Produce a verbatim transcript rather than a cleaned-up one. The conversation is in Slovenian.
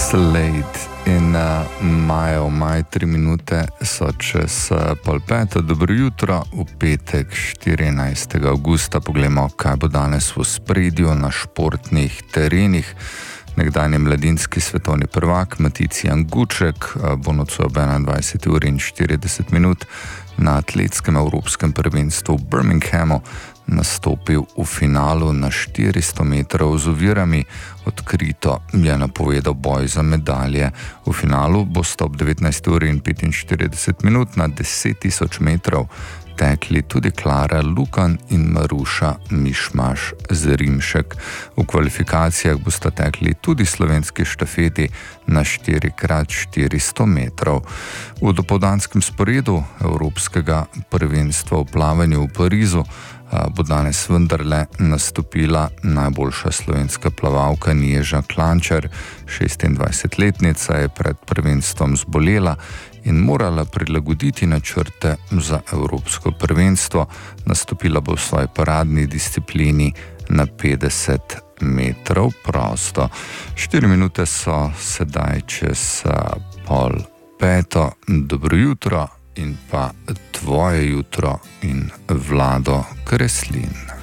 Slade in uh, Majo, maj, tri minute so čez uh, pol peto. Dobro jutro, v petek štirinajstega avgusta. Poglejmo, kaj bo danes v ospredju na športnih terenih. Nekdanji mladinski svetovni prvak Matic Jan Guček uh, bo nocoj ob enaindvajseti uri in štirideset minut na atletskem evropskem prvenstvu v Birminghamu nastopil v finalu na štiristo metrov z ovirami. Odkrito je napovedal boj za medalje. V finalu bosta ob devetnajsti uri in petinštirideset minut na deset tisoč metrov tekli tudi Klara Lukan in Maruša Mišmaš Zrimšek. V kvalifikacijah bosta tekli tudi slovenski štafeti na štiri krat štiristo metrov. V dopoldanskem sporedu evropskega prvenstva v plavanju v Parizu bo danes vendarle nastopila najboljša slovenska plavalka Nježa Klančar. šestindvajsetletnica je pred prvenstvom zbolela in morala prilagoditi načrte za evropsko prvenstvo. Nastopila bo v svoji paradni disciplini na petdeset metrov prosto. Štiri minute so sedaj čez pol peto. Dobro jutro in pa tvoje jutro in Vlado Kreslin.